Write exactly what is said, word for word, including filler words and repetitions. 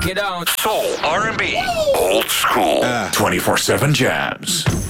Check it out. Soul, R and B, old school, twenty-four seven jams.